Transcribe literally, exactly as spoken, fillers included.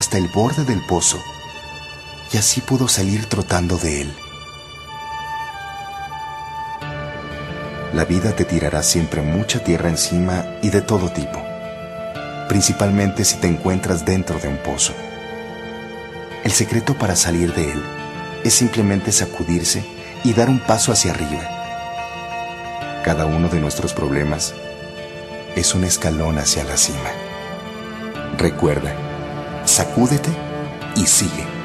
hasta el borde del pozo y así pudo salir trotando de él. La vida te tirará siempre mucha tierra encima y de todo tipo, principalmente si te encuentras dentro de un pozo. El secreto para salir de él es simplemente sacudirse y dar un paso hacia arriba. Cada uno de nuestros problemas es un escalón hacia la cima. Recuerda, sacúdete y sigue.